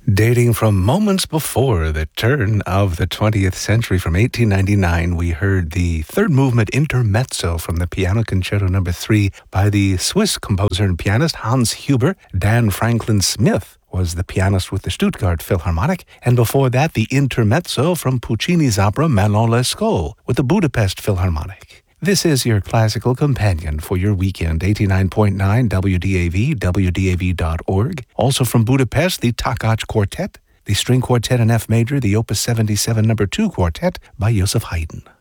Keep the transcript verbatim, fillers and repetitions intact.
Dating from moments before the turn of the twentieth century, from eighteen ninety-nine, we heard the third movement intermezzo from the Piano Concerto number three by the Swiss composer and pianist Hans Huber. Dan Franklin Smith was the pianist with the Stuttgart Philharmonic, and before that, the intermezzo from Puccini's opera Manon Lescaut with the Budapest Philharmonic. This is your classical companion for your weekend, eighty-nine point nine W D A V, W D A V dot org. Also from Budapest, the Takács Quartet, the string quartet in F major, the Opus seventy-seven number two quartet by Joseph Haydn.